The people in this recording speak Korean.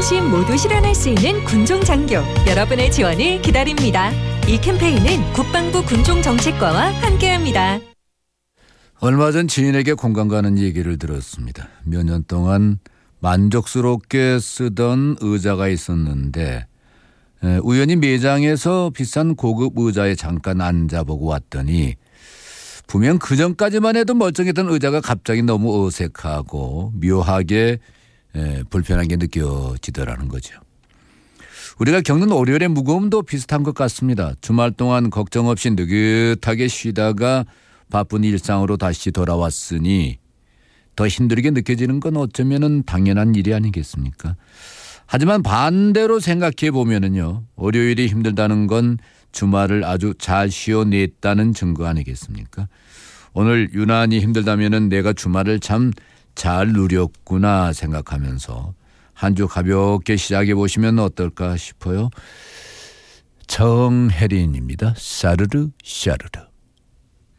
안심 모두 실현할 수 있는 군종장교 여러분의 지원을 기다립니다. 이 캠페인은 국방부 군종정책과와 함께합니다. 얼마 전 지인에게 공감 가는 얘기를 들었습니다. 몇 년 동안 만족스럽게 쓰던 의자가 있었는데 우연히 매장에서 비싼 고급 의자에 잠깐 앉아보고 왔더니 분명 그전까지만 해도 멀쩡했던 의자가 갑자기 너무 어색하고 묘하게 불편하게 느껴지더라는 거죠. 우리가 겪는 월요일의 무거움도 비슷한 것 같습니다. 주말 동안 걱정 없이 느긋하게 쉬다가 바쁜 일상으로 다시 돌아왔으니 더 힘들게 느껴지는 건 어쩌면 당연한 일이 아니겠습니까? 하지만 반대로 생각해 보면은요, 월요일이 힘들다는 건 주말을 아주 잘 쉬어냈다는 증거 아니겠습니까? 오늘 유난히 힘들다면은 내가 주말을 참 잘 누렸구나 생각하면서 한 주 가볍게 시작해 보시면 어떨까 싶어요. 정혜린입니다. 샤르르 샤르르.